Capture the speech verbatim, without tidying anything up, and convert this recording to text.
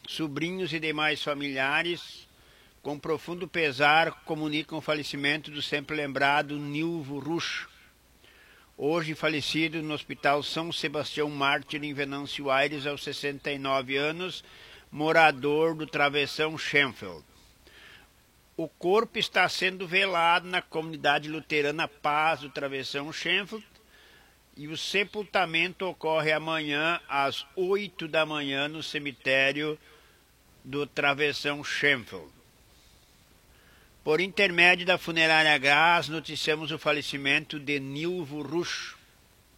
sobrinhos e demais familiares, com profundo pesar, comunicam o falecimento do sempre lembrado Nilvo Rusch, hoje falecido no Hospital São Sebastião Mártir, em Venâncio Aires, aos sessenta e nove anos, morador do Travessão Schenfeld. O corpo está sendo velado na comunidade luterana Paz do Travessão Schenfeld e o sepultamento ocorre amanhã às oito da manhã no cemitério do Travessão Schenfeld. Por intermédio da funerária Graz, noticiamos o falecimento de Nilvo Rusch,